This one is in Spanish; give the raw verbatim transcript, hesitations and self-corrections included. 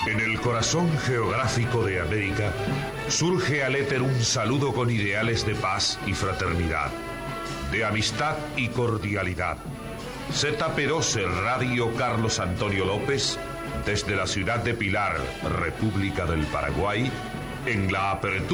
En el corazón geográfico de América surge al éter un saludo con ideales de paz y fraternidad, de amistad y cordialidad. Z P doce Radio Carlos Antonio López, desde la ciudad de Pilar, República del Paraguay, en la apertura